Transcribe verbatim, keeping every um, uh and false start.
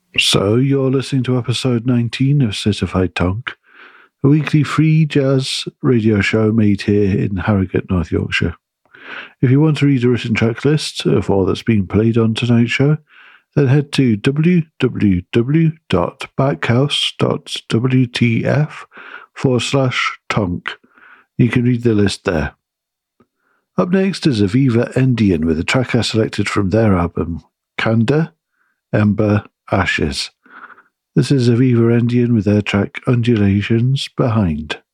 So, you're listening to episode nineteen of Certified Tonk, a weekly free jazz radio show made here in Harrogate, North Yorkshire. If you want to read a written track list of all that's being played on tonight's show, then head to www.backhouse.wtf forward slash tonk. You can read the list there. Up next is Aviva Endian with a track I selected from their album, Kanda, Ember, Ashes. This is Aviva Endian with their track Undulations Behind.